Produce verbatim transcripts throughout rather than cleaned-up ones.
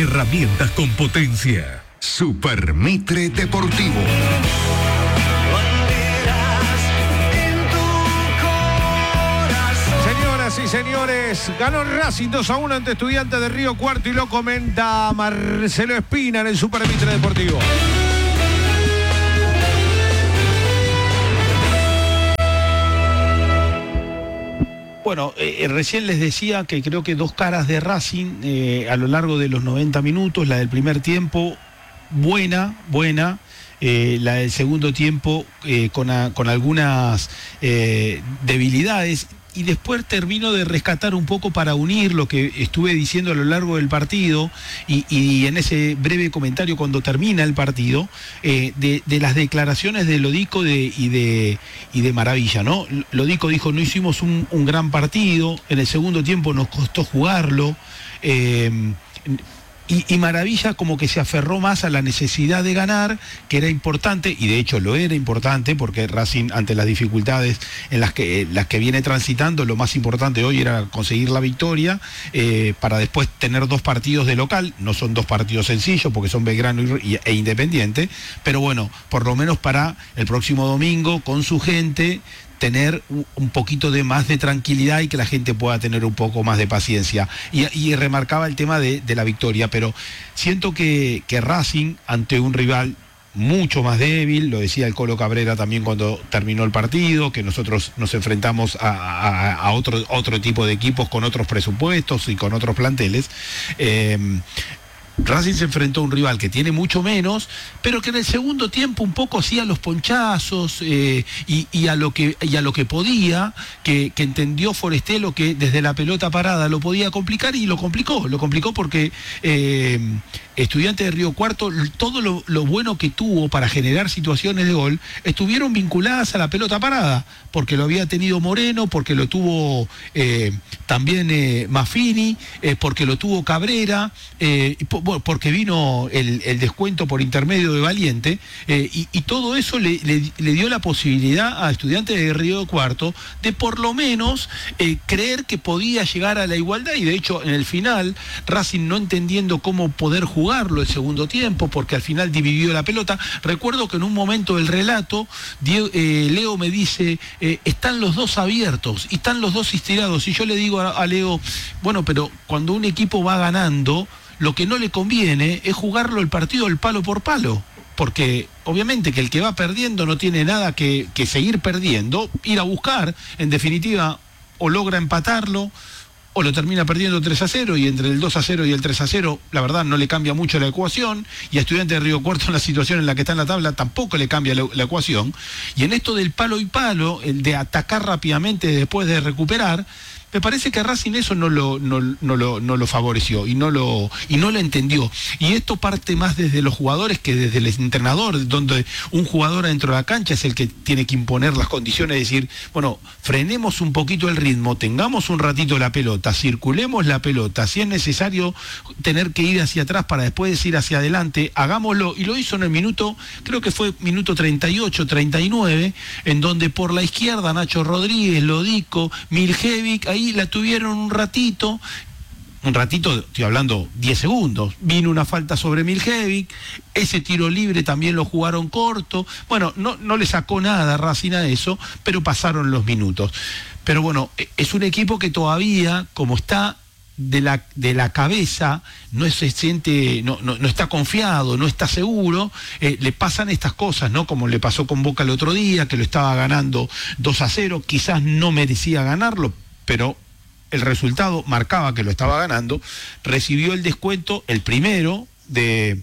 Herramientas con potencia. Super Mitre Deportivo. Señoras y señores, ganó Racing dos a uno ante Estudiantes de Río Cuarto y lo comenta Marcelo Espina en el Super Mitre Deportivo. Bueno, eh, recién les decía que creo que dos caras de Racing eh, a lo largo de los noventa minutos, la del primer tiempo, buena, buena, eh, la del segundo tiempo eh, con, a, con algunas eh, debilidades. Y después termino de rescatar un poco para unir lo que estuve diciendo a lo largo del partido y, y en ese breve comentario cuando termina el partido, eh, de, de las declaraciones de Lodico de, y, de, y de Maravilla, ¿no? Lodico dijo, no hicimos un, un gran partido, en el segundo tiempo nos costó jugarlo, eh, Y, y Maravilla como que se aferró más a la necesidad de ganar, que era importante, y de hecho lo era importante, porque Racing, ante las dificultades en las que, las que viene transitando, lo más importante hoy era conseguir la victoria, eh, para después tener dos partidos de local. No son dos partidos sencillos, porque son Belgrano y, e Independiente, pero bueno, por lo menos para el próximo domingo, con su gente, tener un poquito de más de tranquilidad y que la gente pueda tener un poco más de paciencia. Y, y remarcaba el tema de, de la victoria, pero siento que, que Racing, ante un rival mucho más débil, lo decía el Colo Cabrera también cuando terminó el partido, que nosotros nos enfrentamos a, a, a otro, otro tipo de equipos con otros presupuestos y con otros planteles, eh, Racing se enfrentó a un rival que tiene mucho menos, pero que en el segundo tiempo un poco hacía los ponchazos eh, y, y, a lo que, y a lo que podía, que, que entendió Forestelo que desde la pelota parada lo podía complicar y lo complicó, lo complicó porque eh, Estudiantes de Río Cuarto, todo lo, lo bueno que tuvo para generar situaciones de gol, estuvieron vinculadas a la pelota parada, porque lo había tenido Moreno, porque lo tuvo eh, también eh, Maffini, eh, porque lo tuvo Cabrera, eh, y po, bueno, porque vino el, el descuento por intermedio de Valiente, eh, y, y todo eso le, le, le dio la posibilidad a Estudiantes de Río Cuarto de por lo menos eh, creer que podía llegar a la igualdad, y de hecho en el final Racing, no entendiendo cómo poder jugar jugarlo el segundo tiempo, porque al final dividió la pelota. Recuerdo que en un momento del relato, Diego, eh, Leo me dice, eh, están los dos abiertos, y están los dos estirados, y yo le digo a, a Leo, bueno, pero cuando un equipo va ganando, lo que no le conviene es jugarlo el partido el palo por palo, porque obviamente que el que va perdiendo no tiene nada que, que seguir perdiendo, ir a buscar, en definitiva, o logra empatarlo, o lo termina perdiendo tres a cero, y entre el dos a cero y el tres a cero, la verdad no le cambia mucho la ecuación, y a Estudiantes de Río Cuarto, en la situación en la que está en la tabla, tampoco le cambia la, la ecuación, y en esto del palo y palo, el de atacar rápidamente después de recuperar, me parece que a Racing eso no lo, no, no lo, no lo favoreció y no lo, y no lo entendió. Y esto parte más desde los jugadores que desde el entrenador, donde un jugador dentro de la cancha es el que tiene que imponer las condiciones, decir, bueno, frenemos un poquito el ritmo, tengamos un ratito la pelota, circulemos la pelota, si es necesario tener que ir hacia atrás para después ir hacia adelante, hagámoslo. Y lo hizo en el minuto, creo que fue minuto treinta y ocho, treinta y nueve, en donde por la izquierda Nacho Rodríguez, Lodico, Miljevic, ahí la tuvieron un ratito, un ratito, estoy hablando diez segundos, vino una falta sobre Miljevic, ese tiro libre también lo jugaron corto, bueno, no, no le sacó nada a Racing a eso, pero pasaron los minutos. Pero bueno, es un equipo que todavía, como está de la, de la cabeza, no se siente, no, no, no está confiado, no está seguro, eh, le pasan estas cosas, ¿no? Como le pasó con Boca el otro día, que lo estaba ganando dos a cero, quizás no merecía ganarlo, pero el resultado marcaba que lo estaba ganando, recibió el descuento, el primero, de,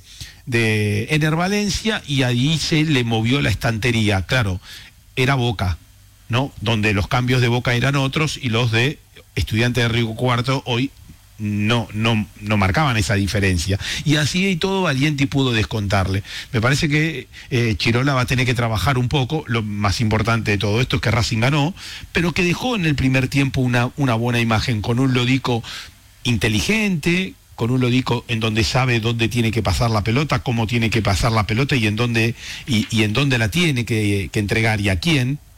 de Ener Valencia, y ahí se le movió la estantería. Claro, era Boca, ¿no? Donde los cambios de Boca eran otros, y los de Estudiantes de Río Cuarto hoy no, no, no marcaban esa diferencia. Y así y todo, Valiente pudo descontarle. Me parece que eh, Chirola va a tener que trabajar un poco. Lo más importante de todo esto es que Racing ganó, pero que dejó en el primer tiempo una, una buena imagen, con un Lodico inteligente, con un Lodico en donde sabe dónde tiene que pasar la pelota, cómo tiene que pasar la pelota y en dónde, y, y en dónde la tiene que, que entregar y a quién.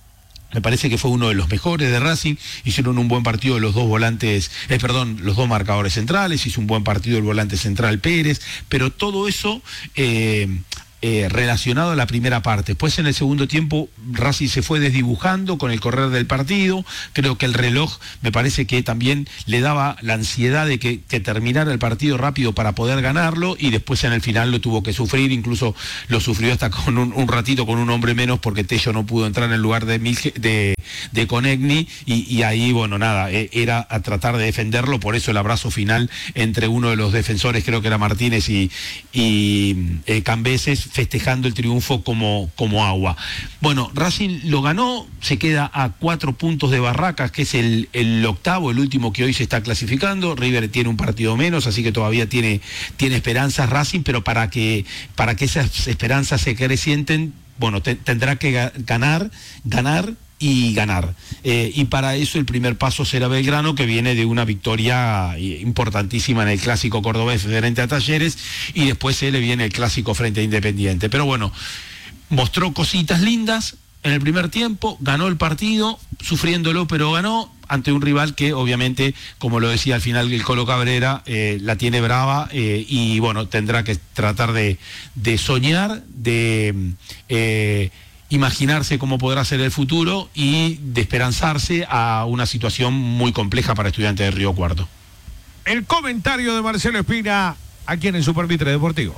Me parece que fue uno de los mejores de Racing, hicieron un buen partido los dos volantes, eh, perdón, los dos marcadores centrales, hizo un buen partido el volante central Pérez, pero todo eso eh, eh, relacionado a la primera parte. Después en el segundo tiempo Racing se fue desdibujando con el correr del partido, creo que el reloj me parece que también le daba la ansiedad de que, que terminara el partido rápido para poder ganarlo, y después en el final lo tuvo que sufrir, incluso lo sufrió hasta con un, un ratito con un hombre menos porque Tello no pudo entrar en el lugar de, Milge, de, de Conegni, y, y ahí bueno nada, era a tratar de defenderlo, por eso el abrazo final entre uno de los defensores, creo que era Martínez y, y eh, Cambeses, festejando el triunfo como, como agua. Bueno, Racing lo ganó, se queda a cuatro puntos de Barracas, que es el, el octavo, el último que hoy se está clasificando. River tiene un partido menos, así que todavía tiene, tiene esperanzas Racing, pero para que, para que esas esperanzas se crecienten, bueno, te, tendrá que ga- ganar, ganar y ganar. Eh, y para eso el primer paso será Belgrano, que viene de una victoria importantísima en el clásico cordobés frente a Talleres, y después se le viene el clásico frente a Independiente. Pero bueno, mostró cositas lindas en el primer tiempo, ganó el partido, sufriéndolo, pero ganó ante un rival que obviamente, como lo decía al final el Colo Cabrera, eh, la tiene brava, eh, y bueno, tendrá que tratar de, de soñar, de eh, imaginarse cómo podrá ser el futuro y de esperanzarse a una situación muy compleja para Estudiantes de Río Cuarto. El comentario de Marcelo Espina aquí en el Super Mitre Deportivo.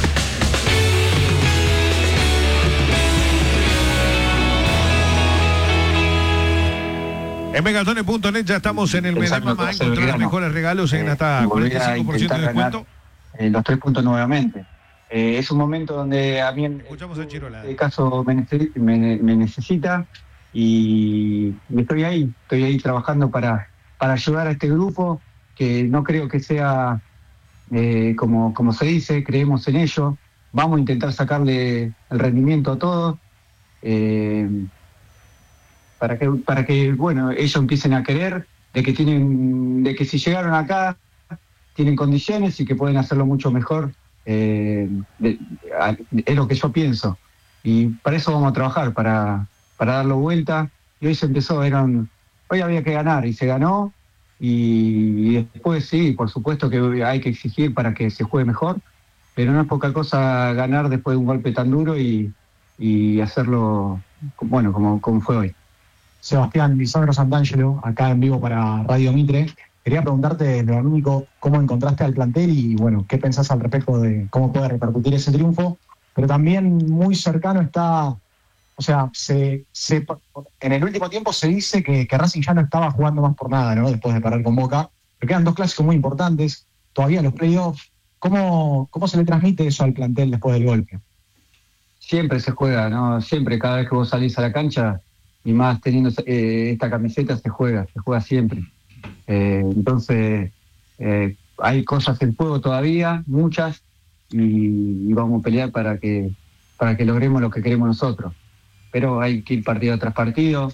En Megatone punto net ya estamos en el Medamama, encontrar los mejores regalos en hasta cuarenta y cinco por ciento de descuento. Eh, los tres puntos nuevamente. Eh, es un momento donde a mí en este caso me, me, me necesita y, y estoy ahí, estoy ahí trabajando para, para ayudar a este grupo, que no creo que sea eh, como, como se dice, creemos en ello, vamos a intentar sacarle el rendimiento a todos, eh, para que, para que bueno, ellos empiecen a querer de que tienen, de que si llegaron acá tienen condiciones y que pueden hacerlo mucho mejor. Eh, de, a, es lo que yo pienso, y para eso vamos a trabajar, para, para darlo vuelta. Y hoy se empezó, eran, hoy había que ganar y se ganó, y, y después sí, por supuesto que hay que exigir para que se juegue mejor, pero no es poca cosa ganar después de un golpe tan duro y, y hacerlo bueno como, como fue hoy. Sebastián, Lisandro Santangelo, acá en vivo para Radio Mitre. Quería preguntarte, Domínico, cómo encontraste al plantel y, bueno, qué pensás al respecto de cómo puede repercutir ese triunfo, pero también muy cercano está, o sea, se, se en el último tiempo se dice que, que Racing ya no estaba jugando más por nada, ¿no?, después de parar con Boca, pero quedan dos clásicos muy importantes, todavía los playoffs. ¿Cómo, cómo se le transmite eso al plantel después del golpe? Siempre se juega, ¿no? Siempre, cada vez que vos salís a la cancha, y más teniendo eh, esta camiseta, se juega, se juega siempre. Eh, entonces eh, hay cosas en juego todavía, muchas, y, y vamos a pelear para que para que logremos lo que queremos nosotros, pero hay que ir partido tras partido,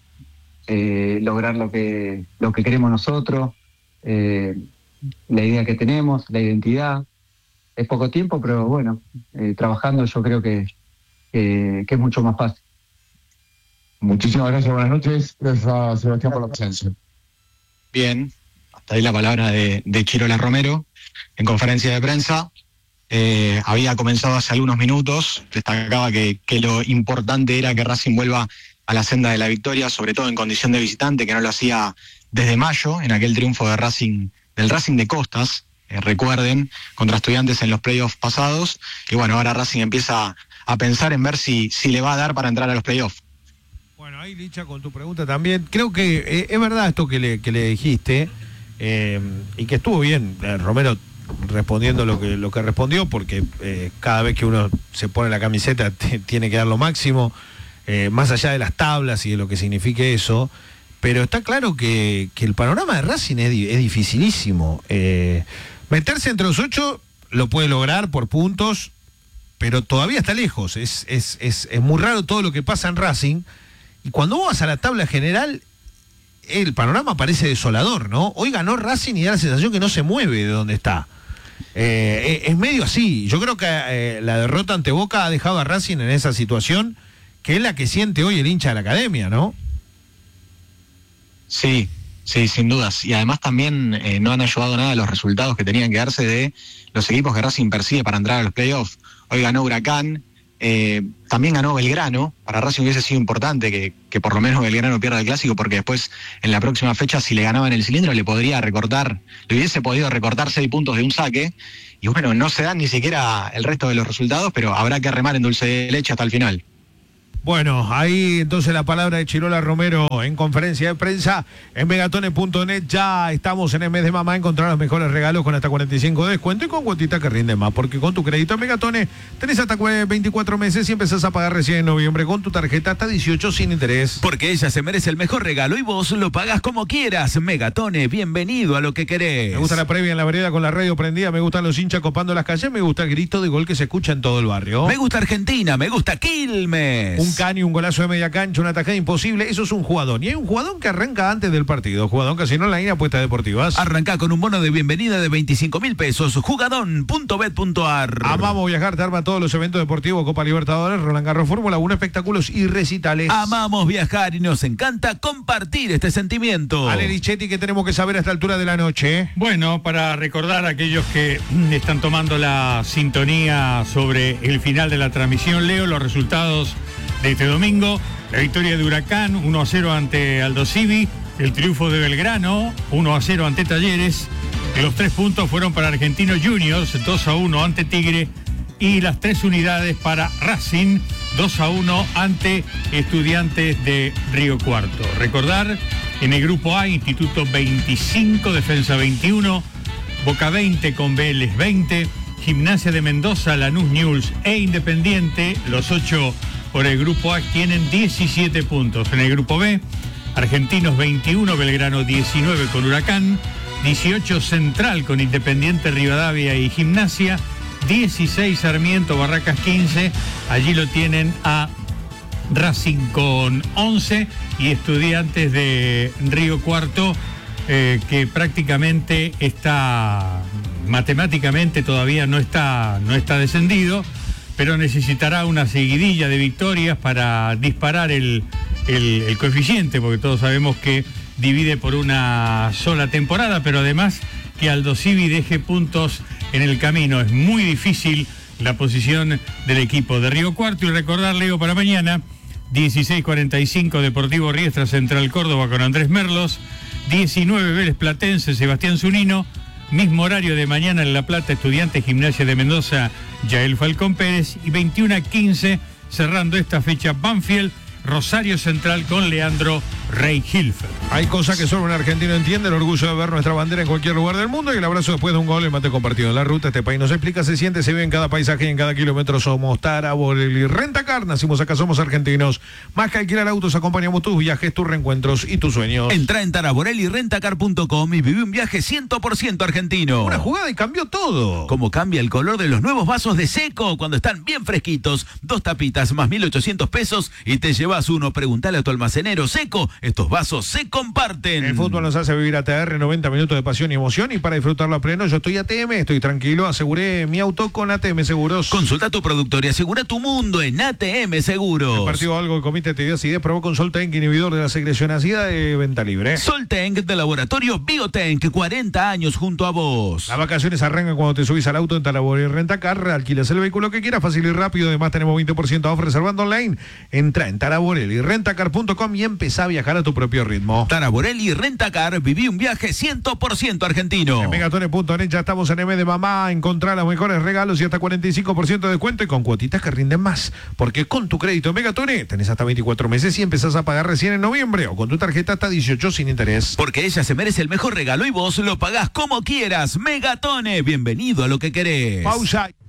eh, lograr lo que lo que queremos nosotros, eh, la idea que tenemos, la identidad. Es poco tiempo, pero bueno, eh, trabajando yo creo que, que, que es mucho más fácil. Muchísimas gracias, buenas noches. Gracias a Sebastián por la presencia. Bien, hasta ahí la palabra de, de Chirola Romero en conferencia de prensa. Eh, había comenzado hace algunos minutos, destacaba que, que lo importante era que Racing vuelva a la senda de la victoria, sobre todo en condición de visitante, que no lo hacía desde mayo, en aquel triunfo de Racing, del Racing de Costas, eh, recuerden, contra Estudiantes en los playoffs pasados, y bueno, ahora Racing empieza a pensar en ver si, si le va a dar para entrar a los playoffs. Bueno, ahí Licha con tu pregunta también, creo que eh, es verdad esto que le, que le dijiste, eh, y que estuvo bien, eh, Romero respondiendo lo que, lo que respondió, porque eh, cada vez que uno se pone la camiseta t- tiene que dar lo máximo, eh, más allá de las tablas y de lo que signifique eso, pero está claro que, que el panorama de Racing es, es dificilísimo. Eh, meterse entre los ocho lo puede lograr por puntos, pero todavía está lejos, es, es, es, es muy raro todo lo que pasa en Racing, y cuando vos vas a la tabla general, el panorama parece desolador, ¿no? Hoy ganó Racing y da la sensación que no se mueve de donde está. Eh, es medio así. Yo creo que eh, la derrota ante Boca ha dejado a Racing en esa situación, que es la que siente hoy el hincha de la academia, ¿no? Sí, sí, sin dudas. Y además también eh, no han ayudado nada los resultados que tenían que darse de los equipos que Racing persigue para entrar a los playoffs. Hoy ganó Huracán, eh, también ganó Belgrano. Para Racing hubiese sido importante que, que por lo menos Belgrano pierda el clásico, porque después en la próxima fecha, si le ganaba en el cilindro, le podría recortar, le hubiese podido recortar seis puntos de un saque. Y bueno, no se dan ni siquiera el resto de los resultados, pero habrá que remar en dulce de leche hasta el final. Bueno, ahí entonces la palabra de Chirola Romero en conferencia de prensa en megatones punto net. Ya estamos en el mes de mamá, encontrar los mejores regalos con hasta cuarenta y cinco de descuento y con cuotita que rinde más, porque con tu crédito en Megatones tenés hasta veinticuatro meses y empezás a pagar recién en noviembre con tu tarjeta hasta dieciocho sin interés. Porque ella se merece el mejor regalo y vos lo pagás como quieras. Megatones, bienvenido a lo que querés. Me gusta la previa en la vereda con la radio prendida, me gustan los hinchas copando las calles, me gusta el grito de gol que se escucha en todo el barrio. Me gusta Argentina, me gusta Quilmes. Un caño, un golazo de media cancha, una tajada imposible, eso es un jugadón. Y hay un jugadón que arranca antes del partido, jugadón casino online, apuestas deportivas. Arranca con un bono de bienvenida de veinticinco mil pesos, jugadón punto bet punto ar. Amamos viajar, te arma todos los eventos deportivos, Copa Libertadores, Roland Garros, Fórmula uno, espectáculos y recitales. Amamos viajar y nos encanta compartir este sentimiento. Ale Lichetti, ¿qué tenemos que saber a esta altura de la noche? Bueno, para recordar a aquellos que están tomando la sintonía sobre el final de la transmisión, leo los resultados de este domingo. La victoria de Huracán uno a cero ante Aldo Civi, el triunfo de Belgrano uno a cero ante Talleres, los tres puntos fueron para Argentinos Juniors dos a uno ante Tigre y las tres unidades para Racing dos a uno ante Estudiantes de Río Cuarto. Recordar, en el grupo A, Instituto veinticinco, Defensa veintiuno, Boca veinte con Vélez veinte, Gimnasia de Mendoza, Lanús Newell's e Independiente, los ocho por el grupo A tienen diecisiete puntos. En el grupo B, Argentinos veintiuno, Belgrano diecinueve con Huracán, dieciocho Central con Independiente, Rivadavia y Gimnasia, dieciséis Sarmiento, Barracas quince, allí lo tienen a Racing con once y Estudiantes de Río Cuarto, eh, que prácticamente está, matemáticamente todavía no está, no está descendido, pero necesitará una seguidilla de victorias para disparar el, el, el coeficiente, porque todos sabemos que divide por una sola temporada, pero además que Aldo Civi deje puntos en el camino. Es muy difícil la posición del equipo de Río Cuarto. Y recordar, Leo, para mañana, dieciséis cuarenta y cinco Deportivo Riestra, Central Córdoba con Andrés Merlos, diecinueve Vélez Platense, Sebastián Zunino, mismo horario de mañana en La Plata, Estudiantes Gimnasia de Mendoza, Yael Falcón Pérez, y veintiuno a quince, cerrando esta fecha, Banfield, Rosario Central con Leandro Rey Hilfer. Hay cosas que solo un argentino entiende, el orgullo de ver nuestra bandera en cualquier lugar del mundo y el abrazo después de un gol, el mate compartido en la ruta. Este país nos explica, se siente, se ve en cada paisaje y en cada kilómetro. Somos Taraborelli Rentacar, nacimos acá, somos argentinos. Más que alquilar autos, acompañamos tus viajes, tus reencuentros y tus sueños. Entra en taraborelli rentacar punto com y vive un viaje cien por ciento argentino. Una jugada y cambió todo. Como cambia el color de los nuevos vasos de Seco cuando están bien fresquitos. Dos tapitas más mil ochocientos pesos y te llevas uno. Preguntale a tu almacenero. Seco, estos vasos se comparten. El fútbol nos hace vivir A T R, noventa minutos de pasión y emoción, y para disfrutarlo a pleno, yo estoy A T M, estoy tranquilo, aseguré mi auto con A T M Seguros. Consulta a tu productor y asegura tu mundo en A T M Seguros. El partido algo, el comité te dio acidez, probó con Soltank, inhibidor de la secreción ácida de venta libre. Soltank de laboratorio Biotank, cuarenta años junto a vos. Las vacaciones arrancan cuando te subís al auto en Taraborelli Rentacar, alquilas el vehículo que quieras, fácil y rápido, además tenemos veinte por ciento off reservando online. Entra en Taraborelli Rentacar punto com y empezá a viajar a tu propio ritmo. Taraborelli Rentacar, viví un viaje cien por ciento argentino. En megatones punto net ya estamos en M de mamá, encontrar los mejores regalos y hasta cuarenta y cinco por ciento de descuento y con cuotitas que rinden más. Porque con tu crédito en Megatones tenés hasta veinticuatro meses y empezás a pagar recién en noviembre o con tu tarjeta hasta dieciocho sin interés. Porque ella se merece el mejor regalo y vos lo pagás como quieras. Megatones, bienvenido a lo que querés. Pausa.